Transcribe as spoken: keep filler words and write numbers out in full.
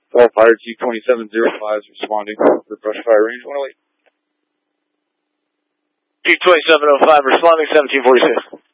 All fire T twenty-seven oh five is responding for brush fire range one oh eight. T twenty-seven oh five responding, seventeen forty-six.